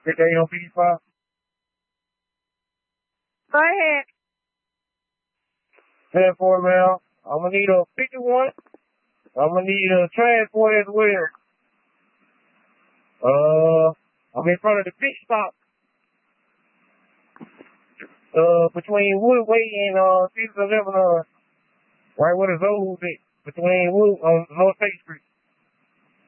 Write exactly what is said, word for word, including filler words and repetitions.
Good day on P five. Go ahead. Transport, man. I'm gonna need a fifty-one. I'm gonna need a transport as well. Uh, I'm in front of the pit stop. Uh, between Woodway and uh, Cedars of Lebanon. Right where the Zoos at. Between Wood on North State Street.